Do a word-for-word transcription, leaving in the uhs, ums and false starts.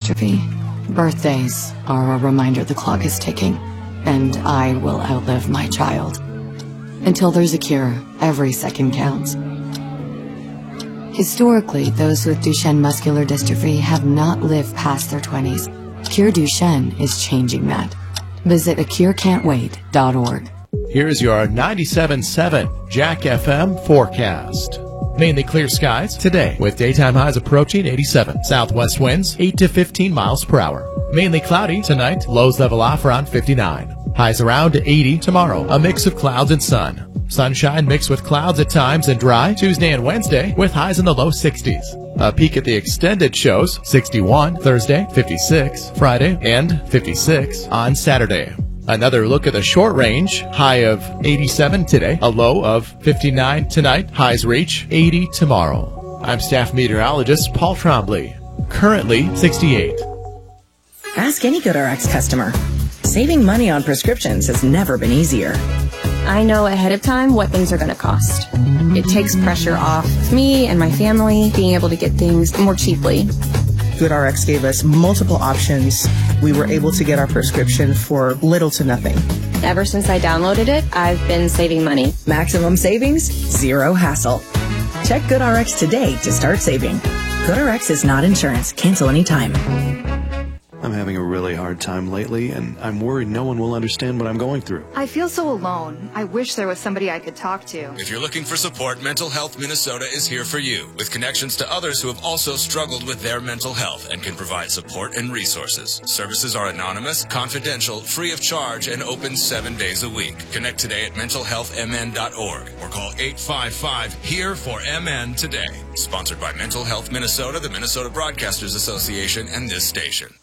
dystrophy. Birthdays are a reminder the clock is ticking, and I will outlive my child. Until there's a cure, every second counts. Historically, those with Duchenne muscular dystrophy have not lived past their twenties. Cure Duchenne is changing that. Visit a cure can't wait dot org. Here's your ninety-seven point seven Jack F M forecast. Mainly clear skies today with daytime highs approaching eighty-seven. Southwest winds eight to fifteen miles per hour. Mainly cloudy tonight, lows level off around fifty-nine. Highs around eighty tomorrow, a mix of clouds and sun. Sunshine mixed with clouds at times and dry Tuesday and Wednesday with highs in the low sixties. A peek at the extended shows, sixty-one Thursday, fifty-six Friday, and fifty-six on Saturday. Another look at the short range, high of eighty-seven today, a low of fifty-nine tonight, highs reach eighty tomorrow. I'm staff meteorologist Paul Trombley, currently sixty-eight. Ask any GoodRx customer. Saving money on prescriptions has never been easier. I know ahead of time what things are going to cost. It takes pressure off me and my family being able to get things more cheaply. GoodRx gave us multiple options. We were able to get our prescription for little to nothing. Ever since I downloaded it, I've been saving money. Maximum savings, zero hassle. Check GoodRx today to start saving. GoodRx is not insurance. Cancel anytime. I'm having a really hard time lately, and I'm worried no one will understand what I'm going through. I feel so alone. I wish there was somebody I could talk to. If you're looking for support, Mental Health Minnesota is here for you, with connections to others who have also struggled with their mental health and can provide support and resources. Services are anonymous, confidential, free of charge, and open seven days a week. Connect today at mental health m n dot org or call eight five five here for M N today. Sponsored by Mental Health Minnesota, the Minnesota Broadcasters Association, and this station.